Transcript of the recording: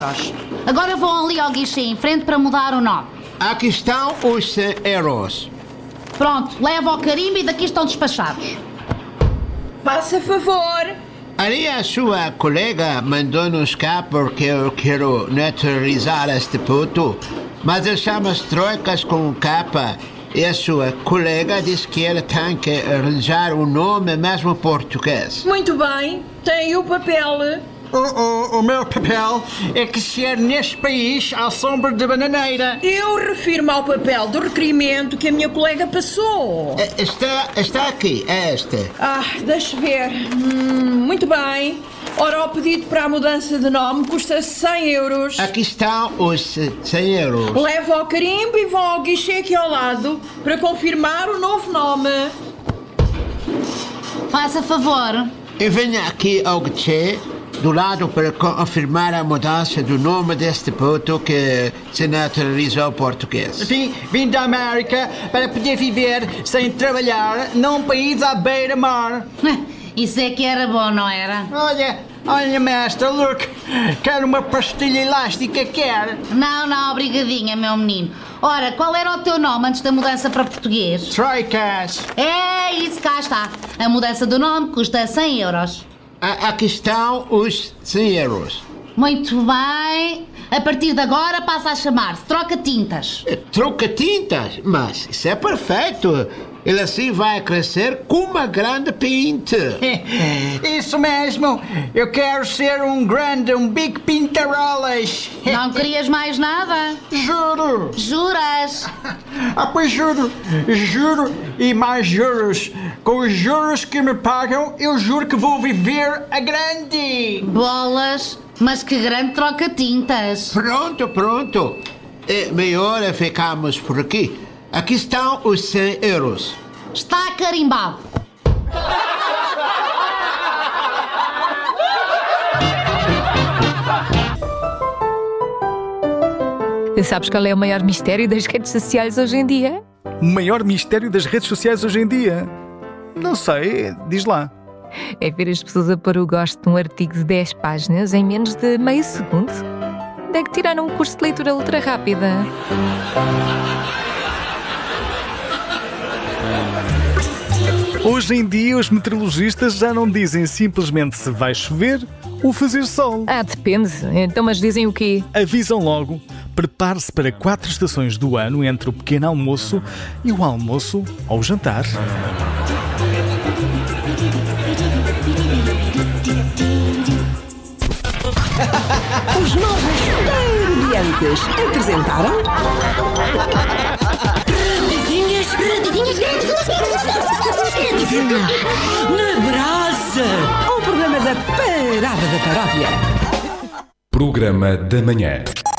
Agora vão ali ao guichê em frente para mudar o nome. Aqui estão os 100 euros. Pronto, leva ao carimbo e daqui estão despachados. Faça favor. Ali a sua colega mandou-nos cá porque eu quero naturalizar este puto, mas ele chama-se Troicas com capa e a sua colega disse que ele tem que arranjar um nome mesmo português. Muito bem, tem o papel. O meu papel é que ser neste país à sombra de bananeira. Eu refiro-me ao papel do requerimento que a minha colega passou. Está aqui, é este. Deixa ver. Muito bem. Ora, o pedido para a mudança de nome custa 100 euros. Aqui estão os 100 euros. Leva ao carimbo e vão ao guichê aqui ao lado para confirmar o novo nome. Faça favor. E venha aqui ao guichê do lado para confirmar a mudança do nome deste puto que se naturalizou português. Vim da América para poder viver sem trabalhar num país à beira-mar. Isso é que era bom, não era? Olha, mestre, look, quero uma pastilha elástica, quer? Não, obrigadinha, meu menino. Ora, qual era o teu nome antes da mudança para português? Troicas. É isso, cá está. A mudança do nome custa 100 euros. Aqui estão os 100 euros. Muito bem. A partir de agora passa a chamar-se Troca-Tintas. Troca-tintas? Mas isso é perfeito. Ele assim vai crescer com uma grande pinte. Isso mesmo. Eu quero ser um big pintarolas. Não querias mais nada? Juro. Juras? Pois juro e mais juros. Com os juros que me pagam, eu juro que vou viver a grande. Bolas, mas que grande Troca-Tintas. Pronto. É melhor ficarmos por aqui. Aqui estão os 100 euros. Está carimbado. Sabes qual é o maior mistério das redes sociais hoje em dia? O maior mistério das redes sociais hoje em dia? Não sei, diz lá. É ver as pessoas a pôr o gosto de um artigo de 10 páginas em menos de meio segundo. Tem que tirar um curso de leitura ultra rápida. Hoje em dia os meteorologistas já não dizem simplesmente se vai chover ou fazer sol. Depende. Então, mas dizem o quê? Avisam logo. Prepare-se para 4 estações do ano entre o pequeno almoço e o almoço ou jantar. Os novos Tarandiantes apresentaram... Radinhas na brasa! O programa da Parada da Paródia. Programa da Manhã.